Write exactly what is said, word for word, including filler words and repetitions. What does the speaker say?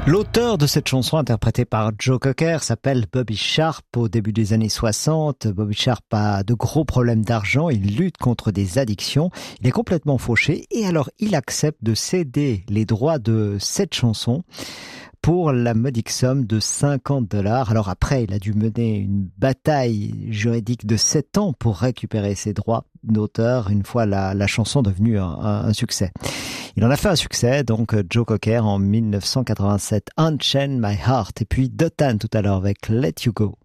L'auteur de cette chanson interprétée par Joe Cocker s'appelle Bobby Sharp. Au début des années soixante, Bobby Sharp a de gros problèmes d'argent, il lutte contre des addictions, il est complètement fauché et alors il accepte de céder les droits de cette chanson pour la modique somme de cinquante dollars. Alors après, il a dû mener une bataille juridique de sept ans pour récupérer ses droits d'auteur une fois la, la chanson devenue un, un, un succès. Il en a fait un succès, donc Joe Cocker en mille neuf cent quatre-vingt-sept, Unchain My Heart, et puis Dotan tout à l'heure avec Let You Go.